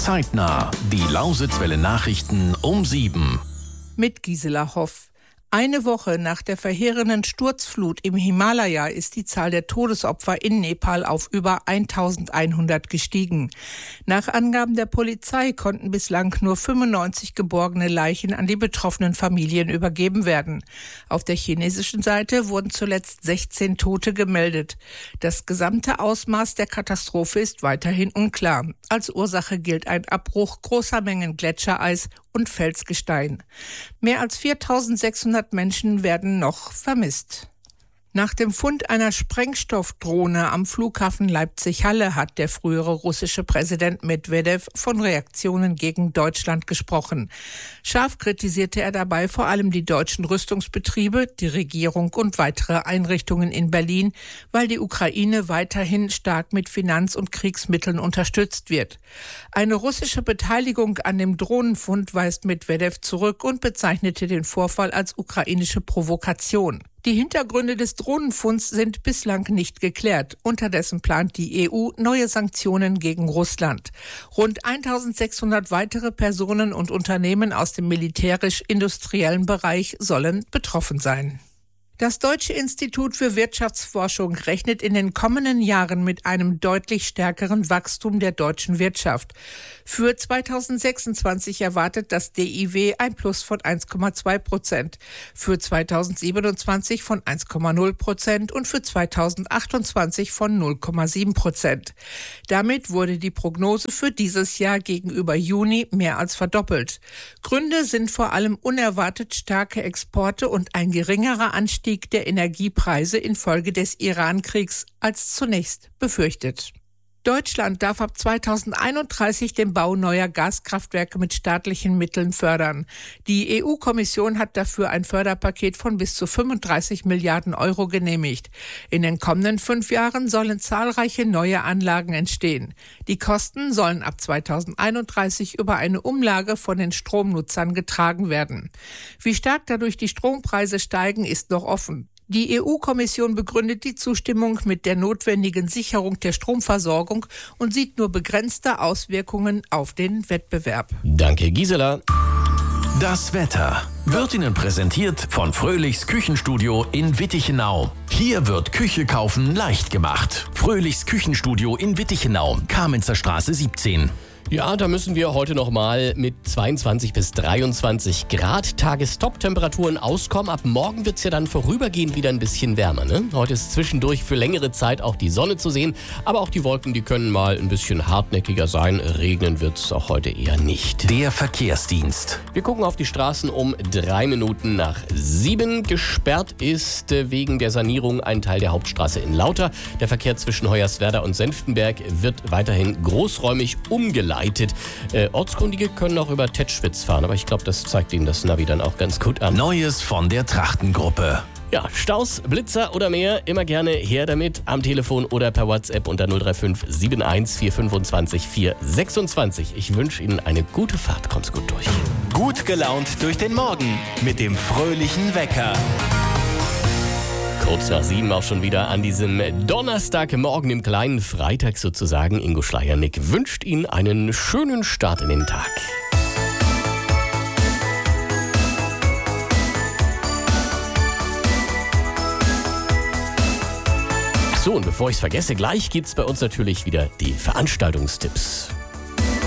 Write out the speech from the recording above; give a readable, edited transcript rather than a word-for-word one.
Zeitnah. Die Lausitzwelle Nachrichten um 7. Mit Gisela Hoff. Eine Woche nach der verheerenden Sturzflut im Himalaya ist die Zahl der Todesopfer in Nepal auf über 1100 gestiegen. Nach Angaben der Polizei konnten bislang nur 95 geborgene Leichen an die betroffenen Familien übergeben werden. Auf der chinesischen Seite wurden zuletzt 16 Tote gemeldet. Das gesamte Ausmaß der Katastrophe ist weiterhin unklar. Als Ursache gilt ein Abbruch großer Mengen Gletschereis und Felsgestein. Mehr als 4.600 Menschen werden noch vermisst. Nach dem Fund einer Sprengstoffdrohne am Flughafen Leipzig-Halle hat der frühere russische Präsident Medwedew von Reaktionen gegen Deutschland gesprochen. Scharf kritisierte er dabei vor allem die deutschen Rüstungsbetriebe, die Regierung und weitere Einrichtungen in Berlin, weil die Ukraine weiterhin stark mit Finanz- und Kriegsmitteln unterstützt wird. Eine russische Beteiligung an dem Drohnenfund weist Medwedew zurück und bezeichnete den Vorfall als ukrainische Provokation. Die Hintergründe des Drohnenfunds sind bislang nicht geklärt. Unterdessen plant die EU neue Sanktionen gegen Russland. Rund 1.600 weitere Personen und Unternehmen aus dem militärisch-industriellen Bereich sollen betroffen sein. Das Deutsche Institut für Wirtschaftsforschung rechnet in den kommenden Jahren mit einem deutlich stärkeren Wachstum der deutschen Wirtschaft. Für 2026 erwartet das DIW ein Plus von 1,2%, für 2027 von 1,0% und für 2028 von 0,7%. Damit wurde die Prognose für dieses Jahr gegenüber Juni mehr als verdoppelt. Gründe sind vor allem unerwartet starke Exporte und ein geringerer Anstieg der Energiepreise infolge des Iran-Kriegs als zunächst befürchtet. Deutschland darf ab 2031 den Bau neuer Gaskraftwerke mit staatlichen Mitteln fördern. Die EU-Kommission hat dafür ein Förderpaket von bis zu 35 Milliarden Euro genehmigt. In den kommenden 5 Jahren sollen zahlreiche neue Anlagen entstehen. Die Kosten sollen ab 2031 über eine Umlage von den Stromnutzern getragen werden. Wie stark dadurch die Strompreise steigen, ist noch offen. Die EU-Kommission begründet die Zustimmung mit der notwendigen Sicherung der Stromversorgung und sieht nur begrenzte Auswirkungen auf den Wettbewerb. Danke, Gisela. Das Wetter wird Ihnen präsentiert von Fröhlichs Küchenstudio in Wittichenau. Hier wird Küche kaufen leicht gemacht. Fröhlichs Küchenstudio in Wittichenau, Kamenzer Straße 17. Ja, da müssen wir heute noch mal mit 22 bis 23 Grad Tagestop-Temperaturen auskommen. Ab morgen wird es ja dann vorübergehend wieder ein bisschen wärmer, ne? Heute ist zwischendurch für längere Zeit auch die Sonne zu sehen. Aber auch die Wolken, die können mal ein bisschen hartnäckiger sein. Regnen wird es auch heute eher nicht. Der Verkehrsdienst. Wir gucken auf die Straßen um 3 Minuten nach 7. Gesperrt ist wegen der Sanierung ein Teil der Hauptstraße in Lauter. Der Verkehr zwischen Hoyerswerda und Senftenberg wird weiterhin großräumig umgeleitet. Ortskundige können auch über Tetschwitz fahren, aber ich glaube, das zeigt Ihnen das Navi dann auch ganz gut an. Neues von der Trachtengruppe. Ja, Staus, Blitzer oder mehr, immer gerne her damit am Telefon oder per WhatsApp unter 035 71 425 426. Ich wünsche Ihnen eine gute Fahrt, kommt's gut durch. Gut gelaunt durch den Morgen mit dem fröhlichen Wecker. Kurz nach 7 auch schon wieder an diesem Donnerstagmorgen, im kleinen Freitag sozusagen. Ingo Schleiernick wünscht Ihnen einen schönen Start in den Tag. So, und bevor ich es vergesse, gleich gibt's bei uns natürlich wieder die Veranstaltungstipps.